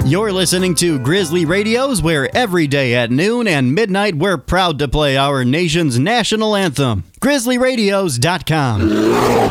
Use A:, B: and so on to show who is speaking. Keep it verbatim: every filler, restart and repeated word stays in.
A: You're listening to Grizzly Radios, where every day at noon and midnight we're proud to play our nation's national anthem. grizzly radios dot com.